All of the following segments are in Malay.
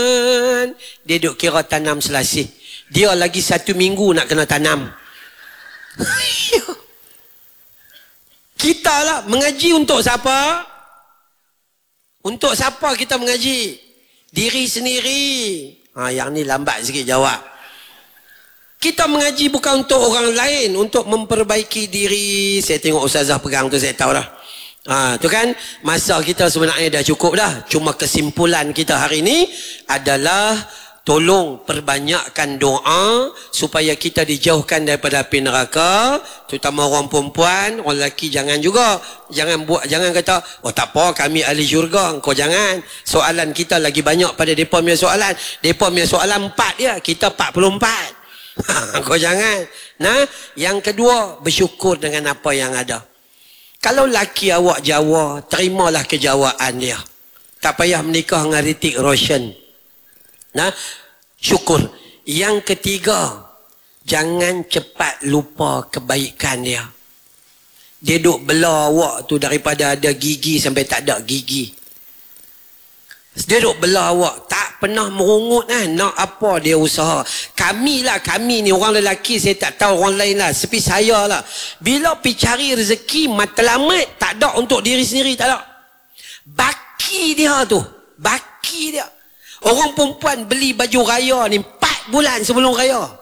Dia duk kira tanam selasih. Dia lagi 1 minggu nak kena tanam. Kita lah mengaji untuk siapa? Untuk siapa kita mengaji? Diri sendiri. Yang ni lambat sikit jawab. Kita mengaji bukan untuk orang lain, untuk memperbaiki diri. Saya tengok ustazah pegang tu, saya tahu dah. Tu kan, masa kita sebenarnya dah cukup dah. Cuma kesimpulan kita hari ni adalah tolong perbanyakkan doa supaya kita dijauhkan daripada api neraka, terutama orang perempuan. Orang lelaki jangan juga. Jangan kata, oh tak apa, kami ahli syurga. Kau jangan. Soalan kita lagi banyak pada mereka punya soalan. Mereka punya soalan 4 ya, kita 44. Kau jangan. Nah, yang kedua, bersyukur dengan apa yang ada. Kalau laki awak Jawa, terimalah kejawaan dia. Tak payah menikah dengan Hrithik Roshan. Nah, syukur. Yang ketiga, jangan cepat lupa kebaikan dia. Dia duk bela awak tu daripada ada gigi sampai tak ada gigi. Dia duk bela awak, tak pernah merungut nak apa dia usaha. Kami ni orang lelaki, saya tak tahu orang lain lah, seperti saya lah. Bila pergi cari rezeki matlamat, tak ada untuk diri sendiri, tak ada. Baki dia tu, baki dia. Orang perempuan beli baju raya ni 4 bulan sebelum raya.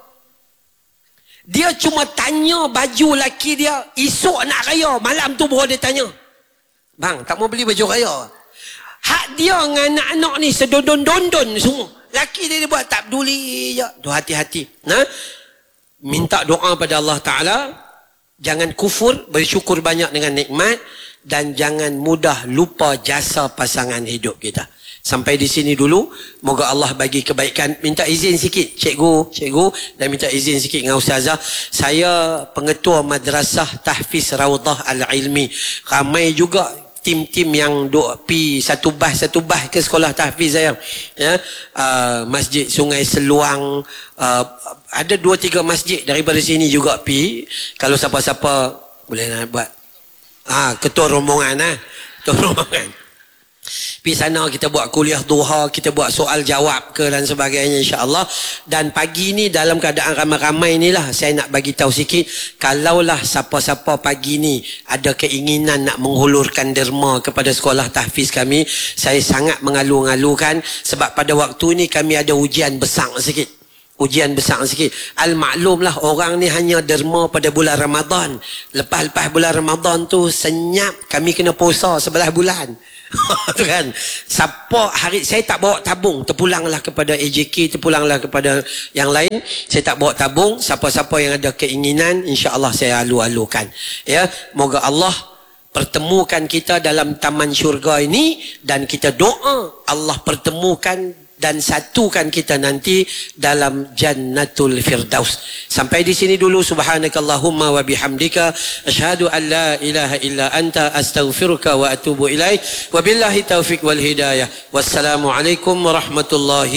Dia cuma tanya baju laki dia, esok nak raya, malam tu baru dia tanya, bang, tak mau beli baju raya? Hak dia dengan anak-anak ni sedondon-dondon semua. Laki dia buat tak peduli je. Tu hati-hati. Nah, minta doa pada Allah Ta'ala. Jangan kufur, bersyukur banyak dengan nikmat. Dan jangan mudah lupa jasa pasangan hidup kita. Sampai di sini dulu. Moga Allah bagi kebaikan. Minta izin sikit cikgu. Dan minta izin sikit dengan ustazah. Saya pengetua Madrasah Tahfiz Rawdah Al-Ilmi. Ramai juga tim-tim yang duk pi satu bahs ke sekolah tahfiz saya, ya. Masjid Sungai Seluang, ada 2-3 masjid daripada sini juga pi. Kalau siapa-siapa boleh nak buat ketua rombongan, ketua rombongan pi sana, kita buat kuliah duha, kita buat soal jawab ke dan sebagainya, insya-Allah. Dan pagi ni dalam keadaan ramai-ramai ni lah, saya nak bagi tahu sikit, kalaulah siapa-siapa pagi ni ada keinginan nak menghulurkan derma kepada sekolah tahfiz kami, saya sangat mengalu-alukan, sebab pada waktu ni kami ada ujian besar sikit. Al-maklumlah orang ni hanya derma pada bulan Ramadan. Lepas bulan Ramadan tu senyap, kami kena puasa 11 bulan. Tu kan, siapa hari saya tak bawa tabung, terpulanglah kepada AJK, terpulanglah kepada yang lain. Saya tak bawa tabung. Siapa-siapa yang ada keinginan, insya-Allah saya alu-alukan, ya. Moga Allah pertemukan kita dalam taman syurga ini, dan kita doa Allah pertemukan dan satukan kita nanti dalam Jannatul Firdaus. Sampai di sini dulu. Subhanakallahumma wa bihamdika asyhadu an la ilaha illa anta astaghfiruka wa atubu ilaik. Wabillahi taufik wal hidayah. Wassalamualaikum warahmatullahi